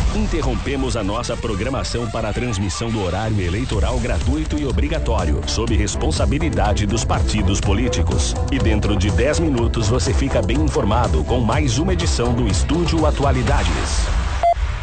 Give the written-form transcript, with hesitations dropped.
Interrompemos a nossa programação para a transmissão do horário eleitoral gratuito e obrigatório, sob responsabilidade dos partidos políticos. E dentro de 10 minutos você fica bem informado com mais uma edição do Estúdio Atualidades.